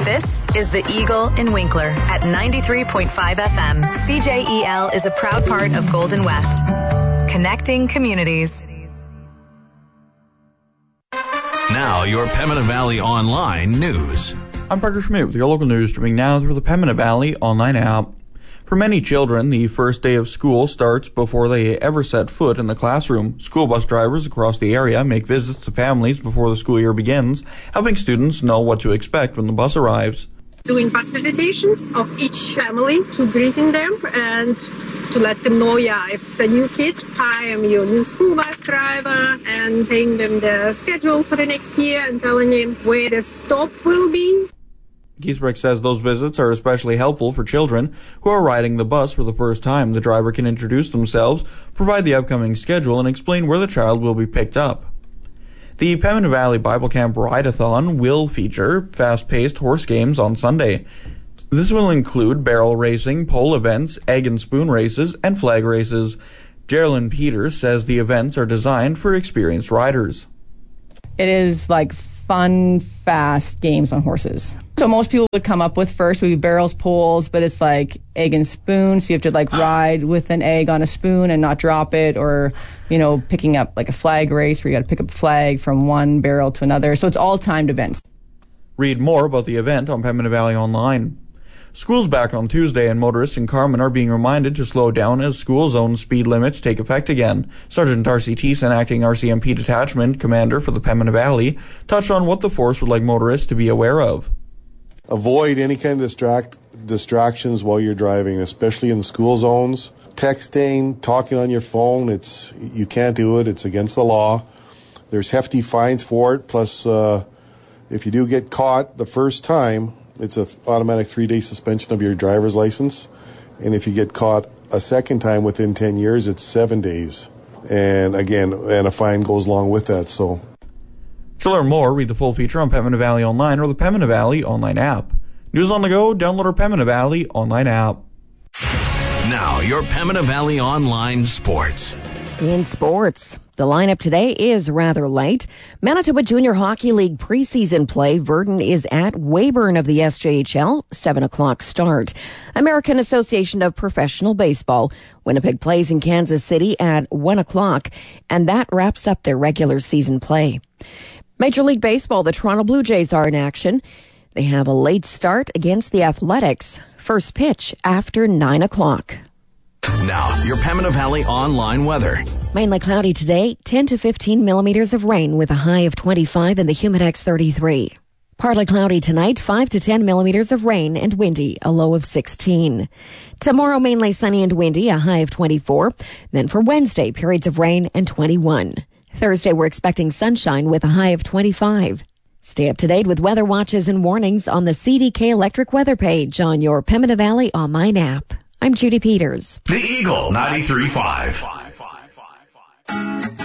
This is the Eagle in Winkler at 93.5 FM. CJEL is a proud part of Golden West. Connecting communities. Now, your Pembina Valley Online news. I'm Parker Schmidt with your local news, streaming now through the Pembina Valley Online app. For many children, the first day of school starts before they ever set foot in the classroom. School bus drivers across the area make visits to families before the school year begins, helping students know what to expect when the bus arrives. Doing bus visitations of each family to greeting them and to let them know, if it's a new kid, hi, I'm your new school bus driver, and telling them the schedule for the next year and telling them where the stop will be. Giesbrecht says those visits are especially helpful for children who are riding the bus for the first time. The driver can introduce themselves, provide the upcoming schedule, and explain where the child will be picked up. The Pembina Valley Bible Camp Ride-a-thon will feature fast-paced horse games on Sunday. This will include barrel racing, pole events, egg and spoon races, and flag races. Geraldine Peters says the events are designed for experienced riders. It is like fun, fast games on horses. So most people would come up with first would be barrels, poles, but it's like egg and spoon. So you have to like ride with an egg on a spoon and not drop it, or, picking up like a flag race where you got to pick up a flag from one barrel to another. So it's all timed events. Read more about the event on Pembina Valley Online. School's back on Tuesday, and motorists in Carman are being reminded to slow down as school zone speed limits take effect again. Sergeant Darcy Thiessen, acting RCMP Detachment Commander for the Pembina Valley, touched on what the force would like motorists to be aware of. Avoid any kind of distractions while you're driving, especially in the school zones. Texting, talking on your phone, you can't do it. It's against the law. There's hefty fines for it. Plus, if you do get caught the first time, it's an automatic 3-day suspension of your driver's license. And if you get caught a second time within 10 years, it's 7 days. And again, a fine goes along with that. So, to learn more, read the full feature on Pembina Valley Online or the Pembina Valley Online app. News on the go, download our Pembina Valley Online app. Now, your Pembina Valley Online sports. In sports, the lineup today is rather light. Manitoba Junior Hockey League preseason play. Verdon is at Weyburn of the SJHL, 7 o'clock start. American Association of Professional Baseball. Winnipeg plays in Kansas City at 1 o'clock, and that wraps up their regular season play. Major League Baseball, the Toronto Blue Jays are in action. They have a late start against the Athletics. First pitch after 9 o'clock. Now, your Pembina Valley Online weather. Mainly cloudy today, 10 to 15 millimeters of rain with a high of 25 and the Humidex 33. Partly cloudy tonight, 5 to 10 millimeters of rain and windy, a low of 16. Tomorrow, mainly sunny and windy, a high of 24. Then for Wednesday, periods of rain and 21. Thursday, we're expecting sunshine with a high of 25. Stay up to date with weather watches and warnings on the CDK Electric weather page on your Pembina Valley Online app. I'm Judy Peters. The Eagle 93.5.